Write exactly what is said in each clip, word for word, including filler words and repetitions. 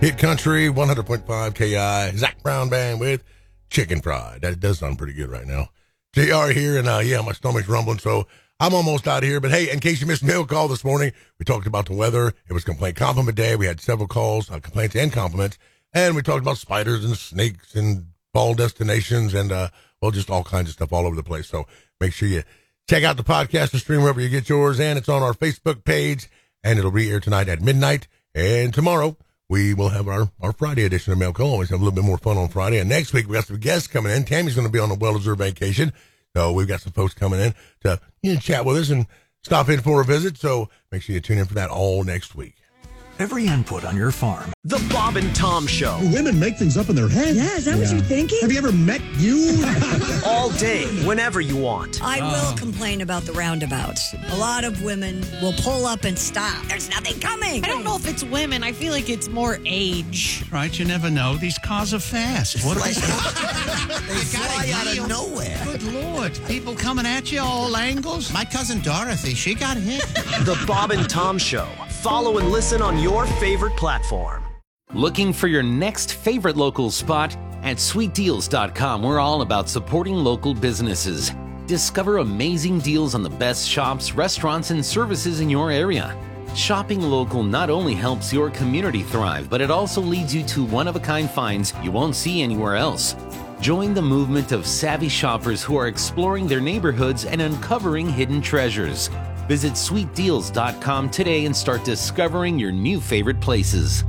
Hit Country, one hundred point five K I, Zach Brown Band with Chicken Fried. That does sound pretty good right now. J R here, and uh, yeah, my stomach's rumbling, so I'm almost out of here. But hey, in case you missed mail call this morning, we talked about the weather. It was complaint compliment day. We had several calls, uh, complaints and compliments, and we talked about spiders and snakes and fall destinations and, uh, well, just all kinds of stuff all over the place. So make sure you check out the podcast or stream wherever you get yours, and it's on our Facebook page, and it'll re-air tonight at midnight, and tomorrow we will have our, our Friday edition of Mail Call. Always have a little bit more fun on Friday. And next week, we got some guests coming in. Tammy's going to be on a well-deserved vacation. So we've got some folks coming in to you know, chat with us and stop in for a visit. So make sure you tune in for that all next week. Every input on your farm. The Bob and Tom Show. Women make things up in their head. Yeah, is that yeah. what you're thinking? Have you ever met you? All day, whenever you want. I will complain about the roundabouts. A lot of women will pull up and stop. There's nothing coming. I don't know if it's women. I feel like it's more age. Right, you never know. These cars are fast. What like, they fly out of nowhere. Good Lord. People coming at you all angles. My cousin Dorothy, she got hit. The Bob and Tom Show. Follow and listen on your favorite platform. Looking for your next favorite local spot? At sweet deals dot com, we're all about supporting local businesses. Discover amazing deals on the best shops, restaurants, and services in your area. Shopping local not only helps your community thrive, but it also leads you to one-of-a-kind finds you won't see anywhere else. Join the movement of savvy shoppers who are exploring their neighborhoods and uncovering hidden treasures. Visit sweet deals dot com today and start discovering your new favorite places.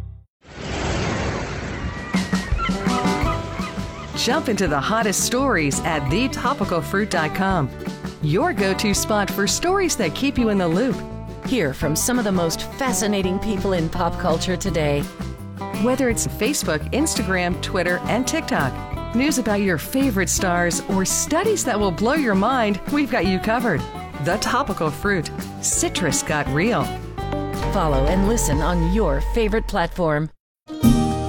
Jump into the hottest stories at the topical fruit dot com. Your go-to spot for stories that keep you in the loop. Hear from some of the most fascinating people in pop culture today. Whether it's Facebook, Instagram, Twitter, and TikTok, news about your favorite stars, or studies that will blow your mind, we've got you covered. The Topical Fruit. Citrus got real. Follow and listen on your favorite platform.